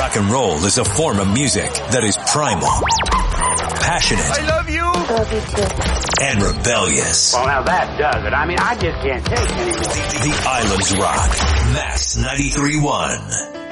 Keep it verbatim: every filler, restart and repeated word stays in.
Rock and roll is a form of music that is primal, passionate. I love you. Love you too. And rebellious. Well, now that does it. I mean, I just can't take it anymore. The, the Islands Rock. Max ninety-three point one.